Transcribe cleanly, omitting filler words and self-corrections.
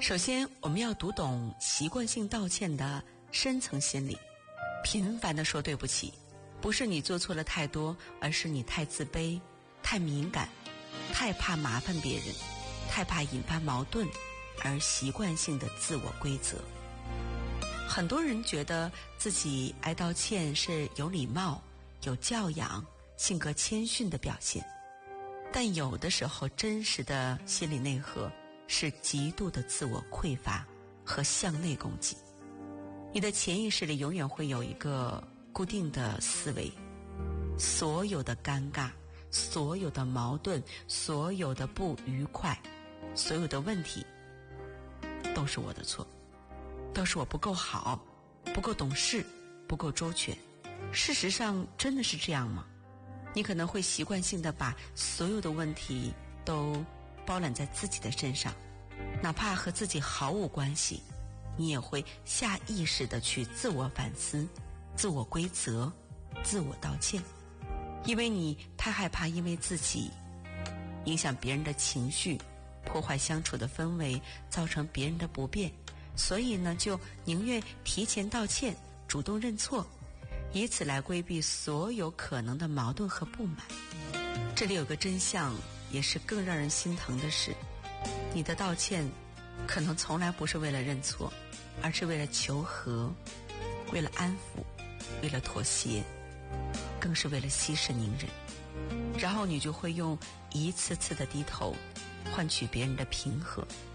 首先，我们要读懂习惯性道歉的深层心理。频繁地说对不起，不是你做错了太多，而是你太自卑、太敏感、太怕麻烦别人、太怕引发矛盾，而习惯性的自我规则。很多人觉得自己爱道歉是有礼貌、有教养、性格谦逊的表现，但有的时候真实的心理内核是极度的自我匮乏和向内攻击。你的潜意识里永远会有一个固定的思维，所有的尴尬，所有的矛盾，所有的不愉快，所有的问题都是我的错，都是我不够好，不够懂事，不够周全。事实上真的是这样吗？你可能会习惯性的把所有的问题都包揽在自己的身上，哪怕和自己毫无关系，你也会下意识的去自我反思、自我规则、自我道歉，因为你太害怕因为自己影响别人的情绪，破坏相处的氛围，造成别人的不便，所以呢，就宁愿提前道歉，主动认错，以此来规避所有可能的矛盾和不满。这里有个真相，也是更让人心疼的是，你的道歉可能从来不是为了认错，而是为了求和，为了安抚，为了妥协，更是为了息事宁人。然后你就会用一次次的低头换取别人的平和，